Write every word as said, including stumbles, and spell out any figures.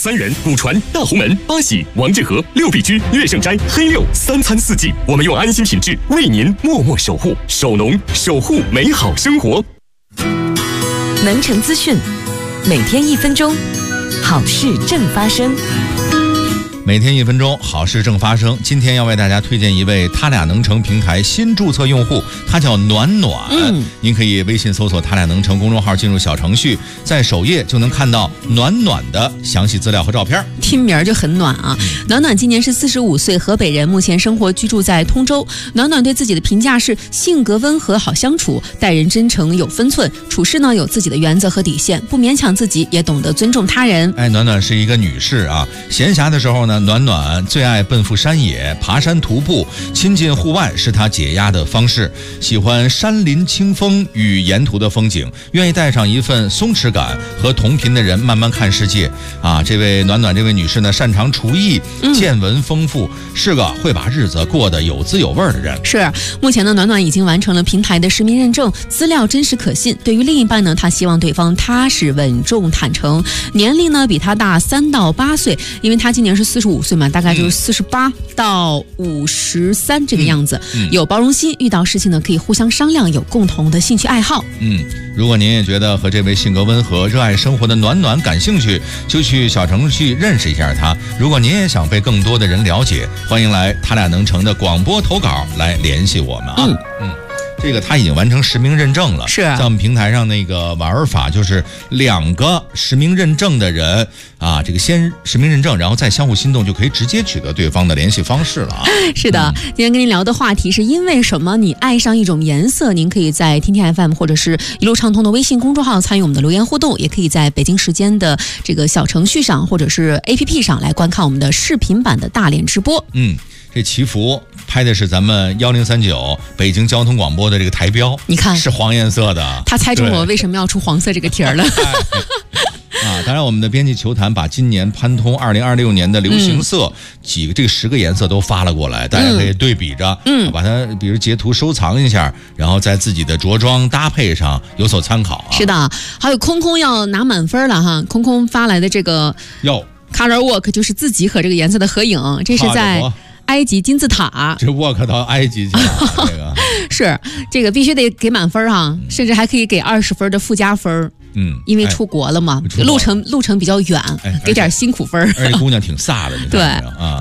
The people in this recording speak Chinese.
三人、古传、大红门、八喜、王致和、六必居、乐盛斋、黑六，三餐四季，我们用安心品质为您默默守护，守农，守护美好生活。 能城资讯，每天一分钟，好事正发生。 每天一分钟，好事正发生。今天要为大家推荐一位他俩能城平台新注册用户，他叫暖暖。嗯，您可以微信搜索他俩能城公众号，进入小程序，在首页就能看到暖暖的详细资料和照片。 听名儿就很暖啊！嗯、暖暖今年是四十五岁，河北人，目前生活居住在通州。暖暖对自己的评价是性格温和，好相处，待人真诚，有分寸，处事呢有自己的原则和底线，不勉强自己，也懂得尊重他人。 哎，暖暖是一个女士啊，闲暇的时候呢，暖暖最爱奔赴山野，爬山徒步，亲近户外是她解压的方式。喜欢山林清风与沿途的风景，愿意带上一份松弛感，和同频的人慢慢看世界啊。这位暖暖这位女士呢，擅长厨艺，见闻丰富，嗯、是个会把日子过得有滋有味的人。 是，目前呢，暖暖已经完成了平台的实名认证，资料真实可信。对于另一半呢，她希望对方踏实稳重坦诚，年龄呢比她大三到八岁，因为她今年是四十五岁嘛，大概就是四十八到五十三这个样子。嗯嗯、有包容心，遇到事情呢可以互相商量，有共同的兴趣爱好。 嗯，如果您也觉得和这位性格温和、热爱生活的暖暖感兴趣，就去小程序认识一下她。如果您也想被更多的人了解，欢迎来他俩能城的广播投稿来联系我们啊。嗯嗯。这个他已经完成实名认证了， 是在我们平台上那个玩法就是两个实名认证的人啊，这个先实名认证，然后再相互心动，就可以直接取得对方的联系方式了啊。 是的，嗯、今天跟您聊的话题是因为什么你爱上一种颜色？您可以在天天 F M 或者是一路畅通的微信公众号参与我们的留言互动，也可以在北京时间的这个小程序上或者是 A P P 上来观看我们的视频版的大脸直播。 嗯。这祈福拍的是咱们幺零三九北京交通广播的这个台标， 你看是黄颜色的。 他猜中了我为什么要出黄色这个题儿了。 啊，当然我们的编辑球坛把今年潘通二零二六年的流行色、嗯、几个这十个颜色都发了过来，大家可以对比着，嗯，把它比如截图收藏一下，然后在自己的着装搭配上有所参考、啊。 是的，还有空空要拿满分了哈，空空发来的这个哟 color walk 就是自己和这个颜色的合影，这是在埃及金字塔， 这 walk 到埃及去了，这个是这个必须得给满分哈、啊，甚至还可以给二十分的附加分。嗯，因为出国了嘛，哎、路程路程比较远，哎、给点辛苦分。 而且姑娘挺飒的，你看对啊。